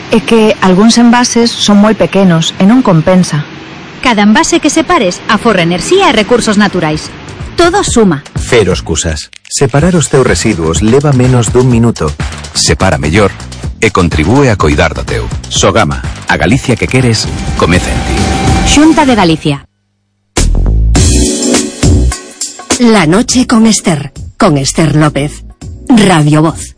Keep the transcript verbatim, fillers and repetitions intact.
É que algúns envases son moi pequenos e non compensa. Cada envase que separes aforra enerxía e recursos naturais. Todo suma. Cero excusas. Separar os teus residuos leva menos dun minuto. Separa mellor e contribúe a coidar do teu. Sogama, a Galicia que queres, comeza en ti. Xunta de Galicia. La noche con Esther, con Esther López. Radio Voz.